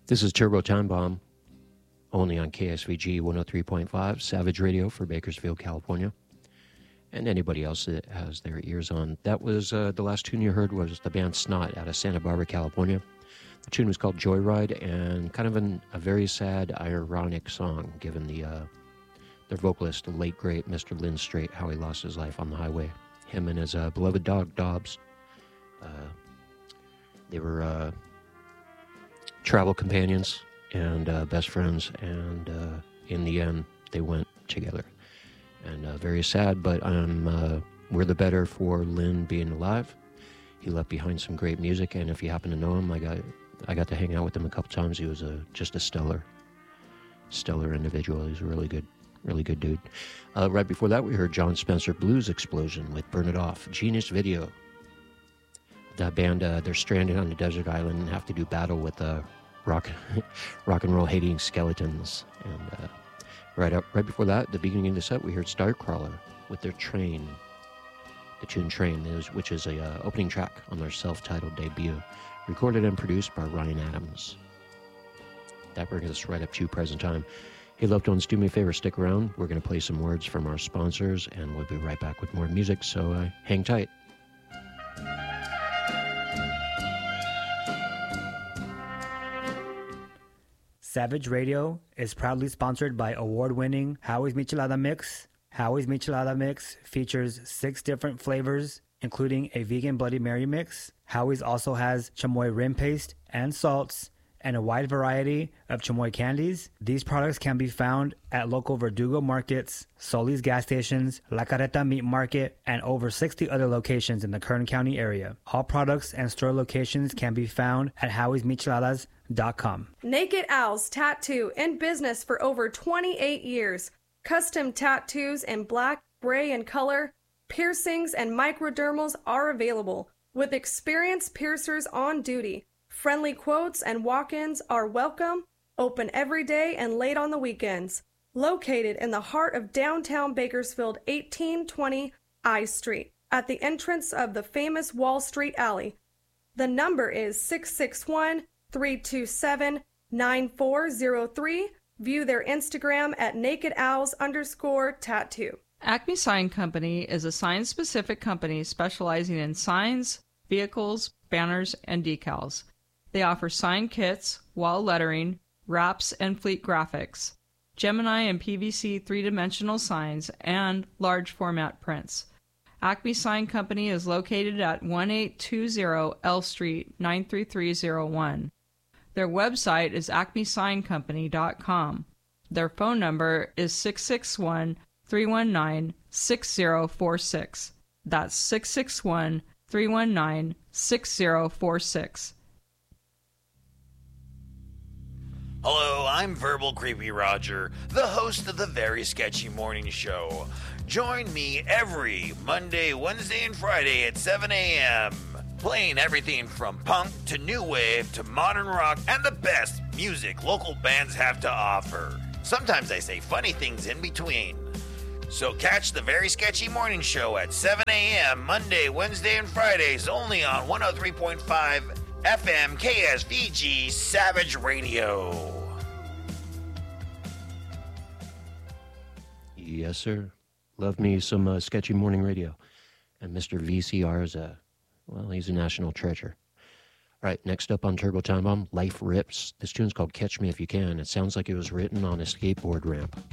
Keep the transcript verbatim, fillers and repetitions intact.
This is Turbo Time Bomb, only on K S V G one oh three point five, Savage Radio for Bakersfield, California, and anybody else that has their ears on. That was, uh, the last tune you heard was the band Snot out of Santa Barbara, California. The tune was called Joyride, and kind of an, a very sad, ironic song, given the uh, their vocalist, the late, great Mister Lynn Strait, how he lost his life on the highway. Him and his uh, beloved dog, Dobbs. Uh, they were uh, travel companions and uh, best friends, and uh, in the end, they went together. And uh, very sad, but um, uh, we're the better for Lynn being alive. He left behind some great music, and if you happen to know him, I got I got to hang out with him a couple times. He was a just a stellar, stellar individual. He's a really good, really good dude. Uh, right before that, we heard John Spencer Blues Explosion with Burn It Off. Genius video. That band, uh, they're stranded on a desert island and have to do battle with uh, rock, rock and roll hating skeletons. And uh, right up, right before that, the beginning of the set, we heard Starcrawler with their Train. The tune Train, is, which is a uh, opening track on their self-titled debut, recorded and produced by Ryan Adams. That brings us right up to present time. Hey, loved ones, do me a favor, stick around. We're going to play some words from our sponsors, and we'll be right back with more music, so uh, hang tight. Savage Radio is proudly sponsored by award-winning Howie's Michelada Mix. Howie's Michelada Mix features six different flavors, including a vegan Bloody Mary mix. Howie's also has chamoy rim paste and salts and a wide variety of chamoy candies. These products can be found at local Verdugo markets, Soli's gas stations, La Carreta Meat Market, and over sixty other locations in the Kern County area. All products and store locations can be found at howies micheladas dot com. Naked Owls Tattoo, in business for over twenty-eight years. Custom tattoos in black, gray, and color, piercings, and microdermals are available, with experienced piercers on duty. Friendly quotes and walk-ins are welcome, open every day and late on the weekends. Located in the heart of downtown Bakersfield, eighteen twenty I Street, at the entrance of the famous Wall Street Alley. The number is six six one, three two seven, nine four zero three. View their Instagram at naked owls underscore tattoo. Acme Sign Company is a sign-specific company specializing in signs, vehicles, banners, and decals. They offer sign kits, wall lettering, wraps, and fleet graphics, Gemini and P V C three-dimensional signs, and large format prints. Acme Sign Company is located at one eight two zero L Street, nine three three zero one. Their website is acme sign company dot com. Their phone number is six six one, three one nine, six zero four six. That's six six one, three one nine, six zero four six. Hello, I'm Verbal Creepy Roger, the host of the Very Sketchy Morning Show. Join me every Monday, Wednesday, and Friday at seven a.m. playing everything from punk to new wave to modern rock and the best music local bands have to offer. Sometimes I say funny things in between. So catch the Very Sketchy Morning Show at seven a.m. Monday, Wednesday, and Fridays only on one oh three point five F M K S V G Savage Radio. Yes, sir. Love me some uh, sketchy morning radio. And Mister V C R is a, well, he's a national treasure. All right, next up on Turbo Time Bomb, Life Rips. This tune's called Catch Me If You Can. It sounds like it was written on a skateboard ramp.